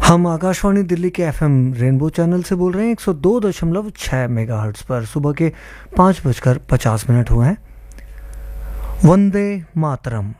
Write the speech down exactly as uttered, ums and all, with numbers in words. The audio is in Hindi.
हम आकाशवाणी दिल्ली के एफएम रेनबो चैनल से बोल रहे हैं एक सौ दो दशमलव छः मेगाहर्ट्ज़ पर। सुबह के पाँच बजकर पचास मिनट हुए हैं। वंदे मातरम।